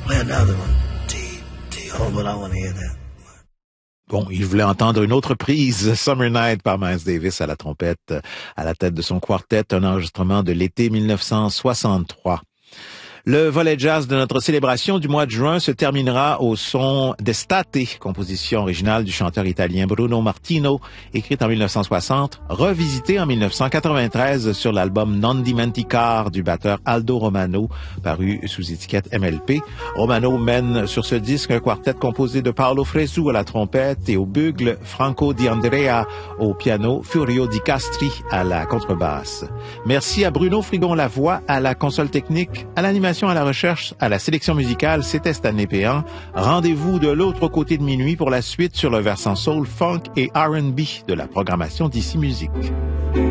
Play another one. T-Hole, but I want to hear that. Bon, il voulait entendre une autre prise, Summer Night par Miles Davis à la trompette, à la tête de son quartet, un enregistrement de l'été 1963. Le volet jazz de notre célébration du mois de juin se terminera au son d'Estate, composition originale du chanteur italien Bruno Martino, écrite en 1960, revisitée en 1993 sur l'album Non Dimenticar du batteur Aldo Romano, paru sous étiquette MLP. Romano mène sur ce disque un quartet composé de Paolo Fresu à la trompette et au bugle, Franco Di Andrea au piano, Furio Di Castri à la contrebasse. Merci à Bruno Frigon-Lavoie à la console technique, à l'animation, à la recherche, à la sélection musicale. C'était Stanley Péan. Rendez-vous de l'autre côté de minuit pour la suite sur le versant soul, funk et R&B de la programmation d'Ici Musique.